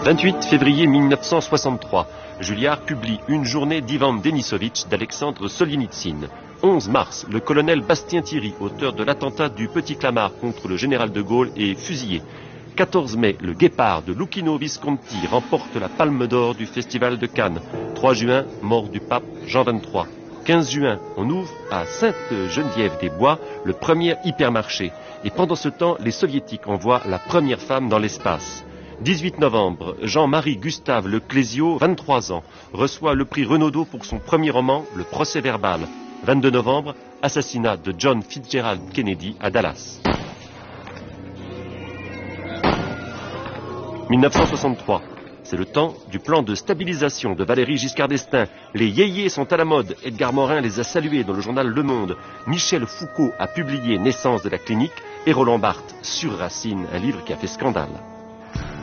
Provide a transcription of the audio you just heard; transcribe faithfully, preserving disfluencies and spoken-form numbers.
vingt-huit février mille neuf cent soixante-trois, Julliard publie Une journée d'Ivan Denisovitch d'Alexandre Soljenitsyne. onze mars, le colonel Bastien-Thierry, auteur de l'attentat du Petit Clamart contre le général de Gaulle, est fusillé. quatorze mai, le Guépard de Lucchino Visconti remporte la Palme d'Or du Festival de Cannes. trois juin, mort du pape Jean vingt-trois. quinze juin, on ouvre à Sainte-Geneviève-des-Bois le premier hypermarché. Et pendant ce temps, les soviétiques envoient la première femme dans l'espace. dix-huit novembre, Jean-Marie Gustave Leclésio, vingt-trois ans, reçoit le prix Renaudot pour son premier roman, Le procès-verbal. vingt-deux novembre, assassinat de John Fitzgerald Kennedy à Dallas. mille neuf cent soixante-trois, c'est le temps du plan de stabilisation de Valéry Giscard d'Estaing. Les yéyés sont à la mode, Edgar Morin les a salués dans le journal Le Monde. Michel Foucault a publié Naissance de la clinique et Roland Barthes sur Racine, un livre qui a fait scandale.